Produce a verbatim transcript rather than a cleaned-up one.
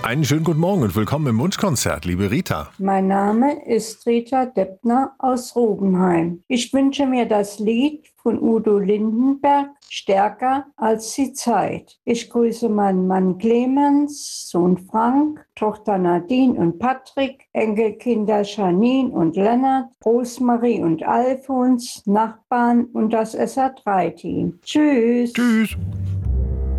Einen schönen guten Morgen und willkommen im Wunschkonzert, liebe Rita. Mein Name ist Rita Deppner aus Robenheim. Ich wünsche mir das Lied von Udo Lindenberg, Stärker als die Zeit. Ich grüße meinen Mann Clemens, Sohn Frank, Tochter Nadine und Patrick, Enkelkinder Janine und Lennart, Rosemarie und Alfons, Nachbarn und das S R drei Team. Tschüss. Tschüss.